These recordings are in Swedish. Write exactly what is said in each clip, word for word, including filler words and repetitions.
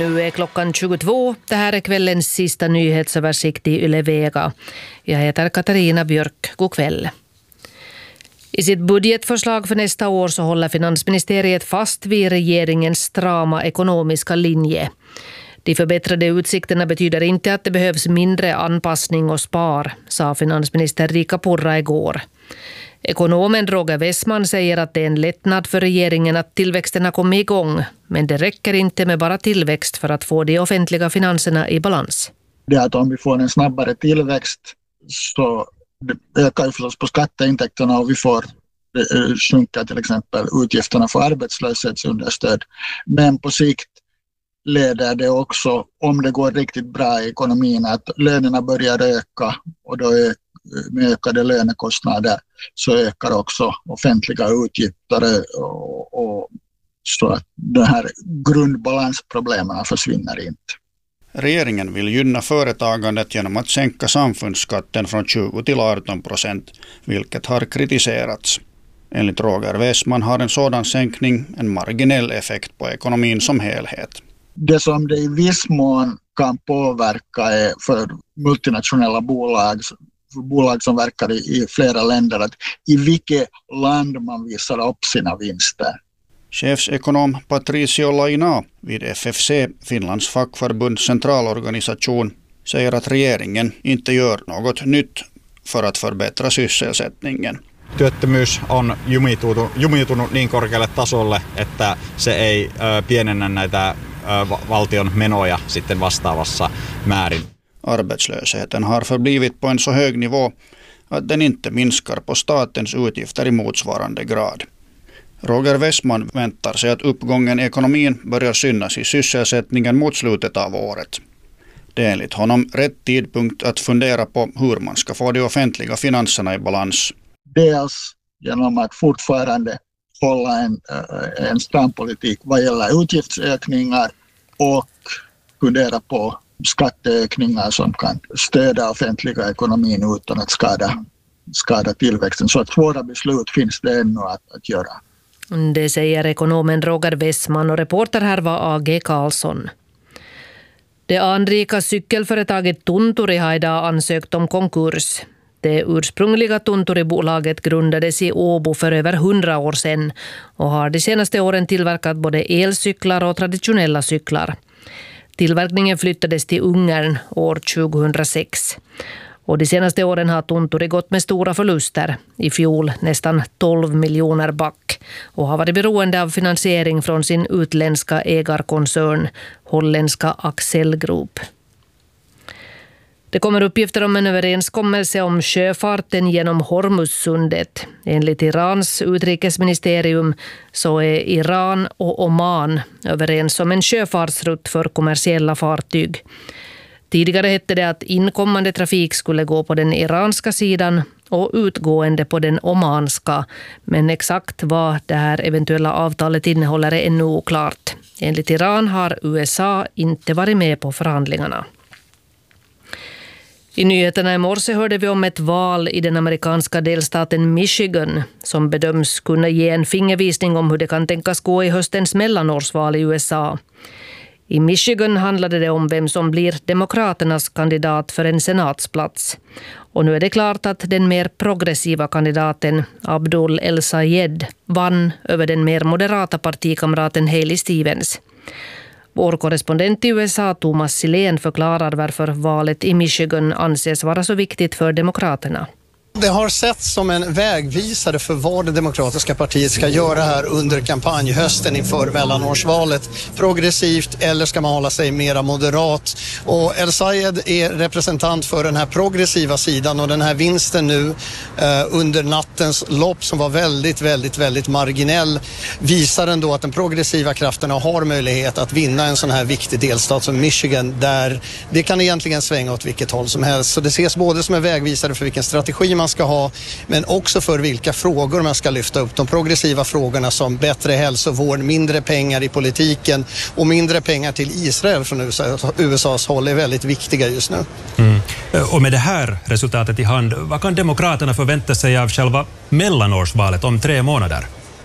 Nu är klockan tjugotvå. Det här är kvällens sista nyhetsöversikt i Yle Vega. Jag heter Katarina Björk. God kväll. I sitt budgetförslag för nästa år så håller finansministeriet fast vid regeringens strama ekonomiska linje. De förbättrade utsikterna betyder inte att det behövs mindre anpassning och spar, sa finansminister Riikka Purra igår. Ekonomen Roger Wessman säger att det är en lättnad för regeringen att tillväxten har kommit igång, men det räcker inte med bara tillväxt för att få de offentliga finanserna i balans. Det är att om vi får en snabbare tillväxt så ökar ju förstås på skatteintäkterna och vi får sjunka till exempel utgifterna för arbetslöshetsunderstöd. Men på sikt leder det också, om det går riktigt bra i ekonomin, att lönerna börjar öka och då är med ökade lönekostnader så ökar också offentliga utgifter och, och så att de här grundbalansproblemen försvinner inte. Regeringen vill gynna företagandet genom att sänka samfundsskatten från tjugo till arton procent, vilket har kritiserats. Enligt Roger Wessman har en sådan sänkning en marginell effekt på ekonomin som helhet. Det som det i viss mån kan påverka är för multinationella bolag, för bolag som verkar i, i flera länder, att i vilket land man visar upp sina vinster. Chefsekonom Patricio Laina vid F F C, Finlands fackförbunds centralorganisation, säger att regeringen inte gör något nytt för att förbättra sysselsättningen. Työttömyys on jumitunut, jumitunut niin korkealle tasolle, että se ei ö, pienennä näitä ö, valtion menoja sitten vastaavassa määrin. Arbetslösheten har förblivit på en så hög nivå att den inte minskar på statens utgifter i motsvarande grad. Roger Wessman väntar sig att uppgången i ekonomin börjar synas i sysselsättningen mot slutet av året. Det är enligt honom rätt tidpunkt att fundera på hur man ska få de offentliga finanserna i balans. Dels genom att fortfarande hålla en, en stram politik vad gäller utgiftsökningar och fundera på skatteökningar som kan stödja offentliga ekonomin utan att skada, skada tillväxten. Så att svåra beslut finns det ännu att, att göra. Det säger ekonomen Roger Wessman och reporter här var A G Karlsson. Det anrika cykelföretaget Tunturi har idag ansökt om konkurs. Det ursprungliga Tunturi-bolaget grundades i Åbo för över hundra år sedan och har de senaste åren tillverkat både elcyklar och traditionella cyklar. Tillverkningen flyttades till Ungern år tjugohundrasex. Och de senaste åren har Tunturi gått med stora förluster, i fjol nästan tolv miljoner back, och har varit beroende av finansiering från sin utländska ägarkoncern, holländska Axel Group. Det kommer uppgifter om en överenskommelse om sjöfarten genom Hormuzsundet. Enligt Irans utrikesministerium så är Iran och Oman överens om en sjöfartsrutt för kommersiella fartyg. Tidigare hette det att inkommande trafik skulle gå på den iranska sidan och utgående på den omanska, men exakt vad det här eventuella avtalet innehåller är ännu oklart. Enligt Iran har U S A inte varit med på förhandlingarna. I nyheterna i morse hörde vi om ett val i den amerikanska delstaten Michigan som bedöms kunna ge en fingervisning om hur det kan tänkas gå i höstens mellanårsval i U S A. I Michigan handlade det om vem som blir demokraternas kandidat för en senatsplats. Och nu är det klart att den mer progressiva kandidaten Abdul El-Sayed vann över den mer moderata partikamraten Haley Stevens. Vår korrespondent i U S A, Thomas Silén, förklarar varför valet i Michigan anses vara så viktigt för demokraterna. Det har setts som en vägvisare för vad det demokratiska partiet ska göra här under kampanjhösten inför mellanårsvalet. Progressivt eller ska man hålla sig mera moderat? Och El-Sayed är representant för den här progressiva sidan och den här vinsten nu eh, under nattens lopp som var väldigt, väldigt, väldigt marginell visar ändå att den progressiva krafterna har möjlighet att vinna en sån här viktig delstat som Michigan där det kan egentligen svänga åt vilket håll som helst. Så det ses både som en vägvisare för vilken strategi man ska ha, men också för vilka frågor man ska lyfta upp. De progressiva frågorna som bättre hälsovård, mindre pengar i politiken och mindre pengar till Israel från U S A:s håll är väldigt viktiga just nu. Mm. Och med det här resultatet i hand, vad kan demokraterna förvänta sig av själva mellanårsvalet om tre månader?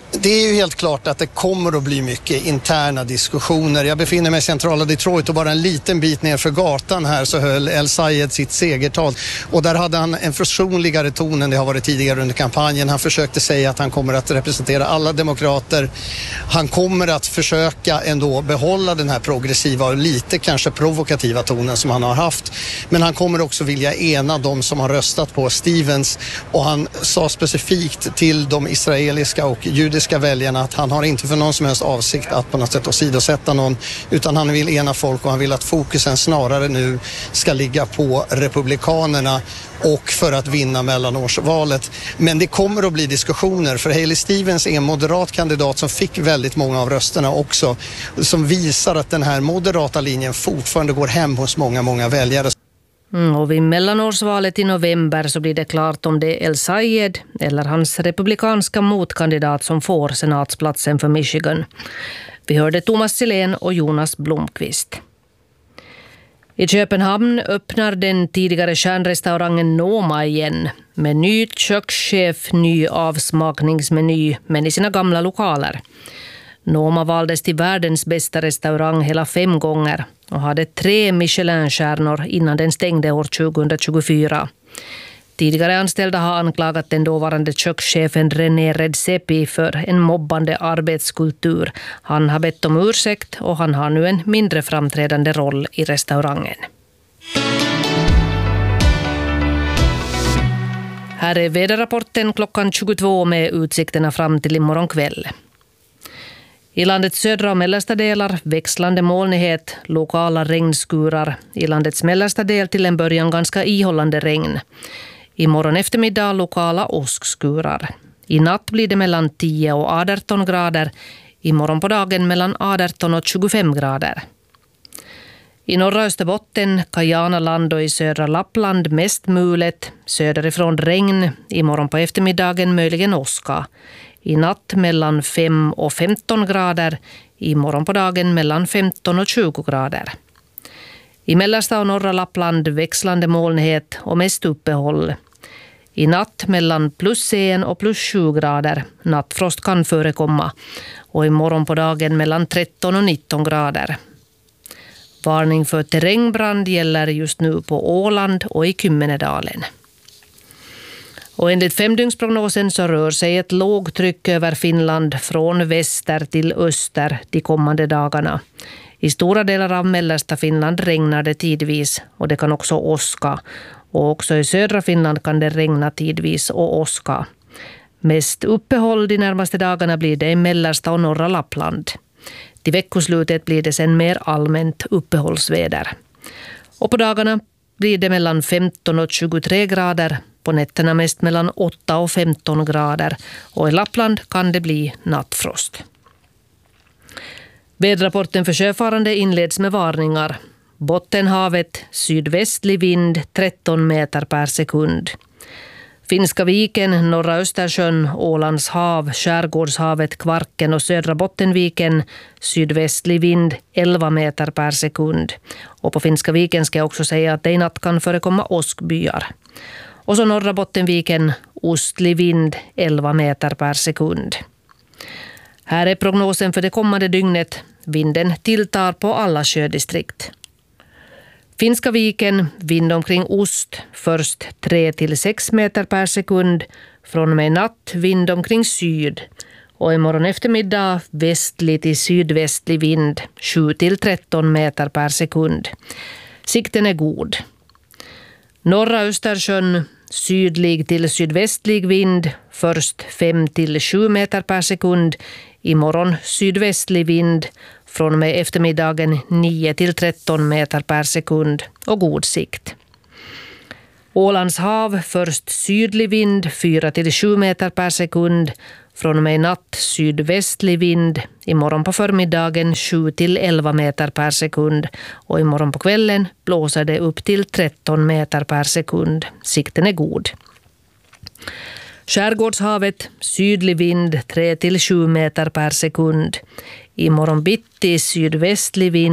Det är ju helt klart att det kommer att bli mycket interna diskussioner. Jag befinner mig i centrala Detroit och bara en liten bit ner för gatan här så höll El-Sayed sitt segertal. Och där hade han en försonligare ton än det har varit tidigare under kampanjen. Han försökte säga att han kommer att representera alla demokrater. Han kommer att försöka ändå behålla den här progressiva och lite kanske provokativa tonen som han har haft. Men han kommer också vilja ena de som har röstat på Stevens. Och han sa specifikt till de israeliska och judiska väljarna att han har inte för någon som helst avsikt att på något sätt åsidosätta någon, utan han vill ena folk och han vill att fokusen snarare nu ska ligga på republikanerna och för att vinna mellanårsvalet. Men det kommer att bli diskussioner, för Haley Stevens är en moderat kandidat som fick väldigt många av rösterna också, som visar att den här moderata linjen fortfarande går hem hos många, många väljare. Mm, och vid mellanårsvalet i november så blir det klart om det är El-Sayed eller hans republikanska motkandidat som får senatsplatsen för Michigan. Vi hörde Thomas Silén och Jonas Blomqvist. I Köpenhamn öppnar den tidigare kärnrestaurangen Noma igen med ny kökschef, ny avsmakningsmeny, men i sina gamla lokaler. Noma valdes till världens bästa restaurang hela fem gånger och hade tre Michelin-stjärnor innan den stängde år tjugohundratjugofyra. Tidigare anställda har anklagat den dåvarande kökschefen René Redzepi för en mobbande arbetskultur. Han har bett om ursäkt och han har nu en mindre framträdande roll i restaurangen. Här är väderrapporten klockan tjugotvå med utsikterna fram till imorgon kväll. I landets södra och mellersta delar växlande molnighet, lokala regnskurar. I landets mellersta del till en början ganska ihållande regn. I morgon eftermiddag lokala åskskurar. I natt blir det mellan tio och arton grader. I morgon på dagen mellan arton och tjugofem grader. I norra Österbotten, Kajanaland och i södra Lappland mest mulet. Söderifrån regn. I morgon på eftermiddagen möjligen åska. I natt mellan fem och femton grader. I morgon på dagen mellan femton och tjugo grader. I mellersta och norra Lappland växlande molnighet och mest uppehåll. I natt mellan plus en och plus sju grader. Nattfrost kan förekomma. Och i morgon på dagen mellan tretton och nitton grader. Varning för terrängbrand gäller just nu på Åland och i Kymmenedalen. Och enligt femdygnsprognosen så rör sig ett lågtryck över Finland från väster till öster de kommande dagarna. I stora delar av mellersta Finland regnar det tidvis och det kan också åska. Och också i södra Finland kan det regna tidvis och åska. Mest uppehåll de närmaste dagarna blir det i mellersta och norra Lappland. Till veckoslutet blir det sen mer allmänt uppehållsväder. Och på dagarna blir det mellan femton och tjugotre grader. På nätterna mest mellan åtta och femton grader. Och i Lappland kan det bli nattfrost. Väderrapporten för sjöfarande inleds med varningar. Bottenhavet, sydvästlig vind, tretton meter per sekund. Finska viken, norra Östersjön, Ålands hav, Skärgårdshavet, Kvarken och södra Bottenviken, sydvästlig vind, elva meter per sekund. Och på Finska viken ska jag också säga att det i natt kan förekomma åskbyar. Och så norra Bottenviken, ostlig vind, elva meter per sekund. Här är prognosen för det kommande dygnet. Vinden tilltar på alla sjödistrikt. Finska viken, vind omkring ost, först tre till sex meter per sekund. Från och med natt, vind omkring syd. Och imorgon eftermiddag, västlig till sydvästlig vind, sju till tretton meter per sekund. Sikten är god. Norra Östersjön, sydlig till sydvästlig vind, först fem till sju meter per sekund. Imorgon sydvästlig vind, från och med eftermiddagen nio till tretton meter per sekund och god sikt. Ålands hav, först sydlig vind, fyra till sju meter per sekund. Från och med natt sydvästlig vind, imorgon på förmiddagen sju till elva meter per sekund. Och imorgon på kvällen blåser det upp till tretton meter per sekund. Sikten är god. Skärgårdshavet, sydlig vind, tre till sju meter per sekund. Imorgon bitti sydvästlig vind.